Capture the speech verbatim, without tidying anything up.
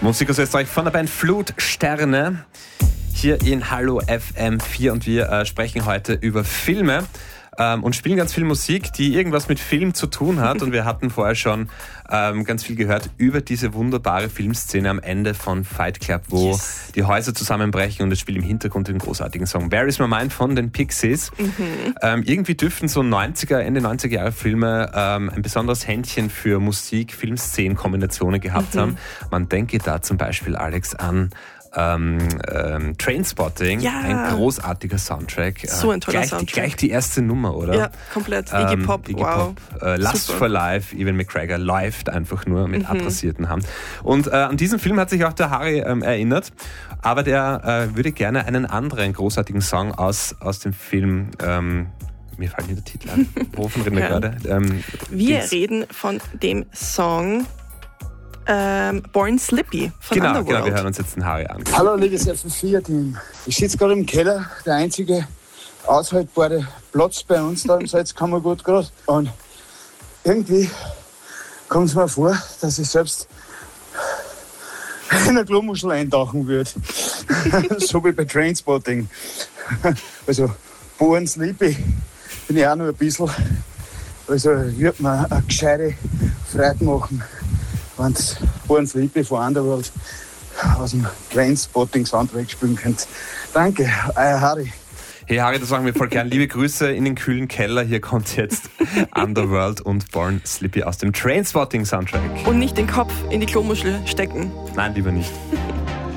Musik aus Österreich von der Band Flutsterne. Hier in Hallo F M vier und wir äh, sprechen heute über Filme ähm, und spielen ganz viel Musik, die irgendwas mit Film zu tun hat. Und wir hatten vorher schon ähm, ganz viel gehört über diese wunderbare Filmszene am Ende von Fight Club, wo yes. die Häuser zusammenbrechen und es spielt im Hintergrund den großartigen Song Where Is My Mind von den Pixies. Mhm. Ähm, irgendwie dürften so neunziger, Ende neunziger Jahre Filme ähm, ein besonderes Händchen für Musik, Film-Szenen-Kombinationen gehabt mhm. haben. Man denke da zum Beispiel, Alex, an Ähm, ähm, Trainspotting, ja. ein großartiger Soundtrack. So ein toller gleich, Soundtrack. Die, gleich die erste Nummer, oder? Ja, komplett. Ähm, Iggy Pop, Iggy wow. Pop. Äh, Lust for Life, Ewan McGregor läuft einfach nur mit mhm. abrasierten Haaren. Und äh, an diesen Film hat sich auch der Harry ähm, erinnert, aber der äh, würde gerne einen anderen großartigen Song aus, aus dem Film ähm, mir fällt nicht der Titel an. Wovon reden wir ja. gerade? Ähm, wir Dings. reden von dem Song Ähm, Born Slippy von genau, Underworld. Genau, wir hören uns jetzt den Harry an. Hallo, liebes F M vier Team. Ich sitze gerade im Keller, der einzige aushaltbare Platz bei uns da im Salzkammergut gerade. Und irgendwie kommt es mir vor, dass ich selbst in einer Klomuschel eintauchen würde. So wie bei Trainspotting. Also, Born Slippy bin ich auch noch ein bisschen. Also, würde mir eine gescheite Freude machen, wenn es Born Slippy von Underworld aus dem Trainspotting-Soundtrack spielen könnt. Danke, euer Harry. Hey Harry, das sagen wir voll gern. Liebe Grüße in den kühlen Keller. Hier kommt jetzt Underworld und Born Slippy aus dem Trainspotting-Soundtrack. Und nicht den Kopf in die Klomuschel stecken. Nein, lieber nicht.